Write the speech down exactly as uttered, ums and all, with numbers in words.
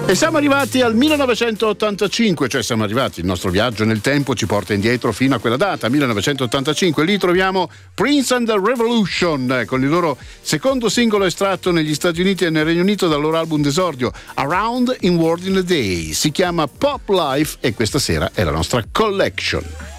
E siamo arrivati al millenovecentottantacinque, cioè siamo arrivati, il nostro viaggio nel tempo ci porta indietro fino a quella data, millenovecentottantacinque. Lì troviamo Prince and the Revolution con il loro secondo singolo estratto negli Stati Uniti e nel Regno Unito dal loro album d'esordio Around in World in a Day. Si chiama Pop Life e questa sera è la nostra collection.